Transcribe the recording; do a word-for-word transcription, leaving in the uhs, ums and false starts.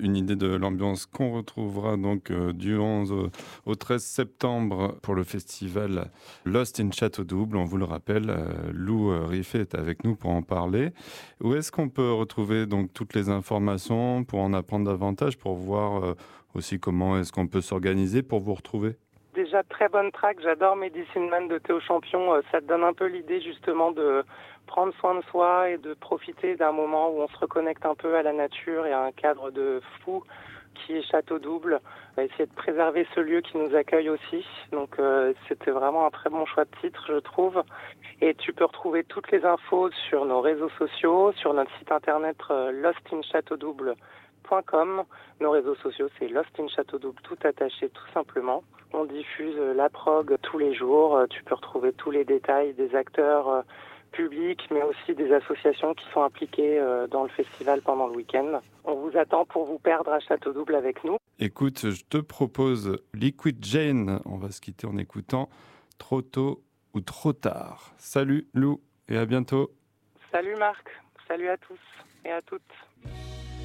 une idée de l'ambiance qu'on retrouvera donc euh, du onze au, au treize septembre pour le festival Lost in Château Double. On vous le rappelle, euh, Lou euh, Riffet est avec nous pour en parler. Où est-ce qu'on peut retrouver donc toutes les informations pour en apprendre davantage, pour voir euh, aussi comment est-ce qu'on peut s'organiser pour vous retrouver? Déjà, très bonne track. J'adore Medicine Man de Théo Champion. Euh, Ça te donne un peu l'idée justement de prendre soin de soi et de profiter d'un moment où on se reconnecte un peu à la nature et à un cadre de fou qui est Château Double. On va essayer de préserver ce lieu qui nous accueille aussi. Donc euh, c'était vraiment un très bon choix de titre, je trouve. Et tu peux retrouver toutes les infos sur nos réseaux sociaux, sur notre site internet euh, lost in chateau double point com. Nos réseaux sociaux, c'est Lost in Château Double, tout attaché, tout simplement. On diffuse euh, la prog tous les jours. Euh, tu peux retrouver tous les détails des acteurs euh, publics, mais aussi des associations qui sont impliquées euh, dans le festival pendant le week-end. On vous attend pour vous perdre à Château Double avec nous. Écoute, je te propose Liquid Jane. On va se quitter en écoutant Trop tôt ou trop tard. Salut Lou et à bientôt. Salut Marc, salut à tous et à toutes.